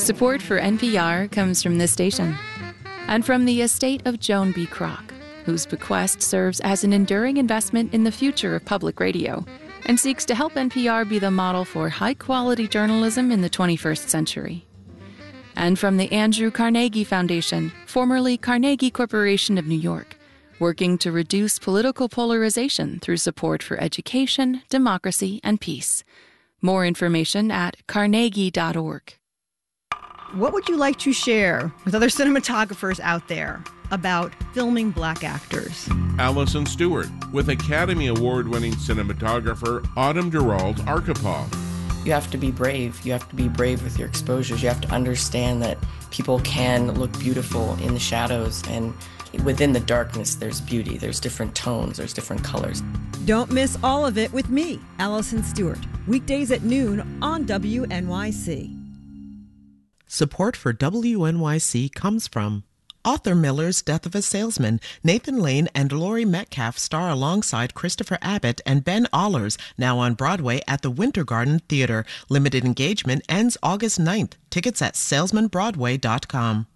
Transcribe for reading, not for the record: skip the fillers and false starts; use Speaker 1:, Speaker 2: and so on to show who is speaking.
Speaker 1: Support for NPR comes from this station and from the estate of Joan B. Kroc, whose bequest serves as an enduring investment in the future of public radio and seeks to help NPR be the model for high-quality journalism in the 21st century. And from the Andrew Carnegie Foundation, formerly Carnegie Corporation of New York, working to reduce political polarization through support for education, democracy, and peace. More information at carnegie.org.
Speaker 2: What would you like to share with other cinematographers out there about filming Black actors?
Speaker 3: Allison Stewart with Academy Award-winning cinematographer Autumn Gerald Arkhipov.
Speaker 4: You have to be brave. You have to be brave with your exposures. You have to understand that people can look beautiful in the shadows, and within the darkness there's beauty. There's different tones. There's different colors.
Speaker 2: Don't miss all of it with me, Allison Stewart, weekdays at noon on WNYC.
Speaker 5: Support for WNYC comes from Arthur Miller's Death of a Salesman. Nathan Lane and Laurie Metcalf star alongside Christopher Abbott and Ben Allers, now on Broadway at the Winter Garden Theater. Limited engagement ends August 9th. Tickets at salesmanbroadway.com.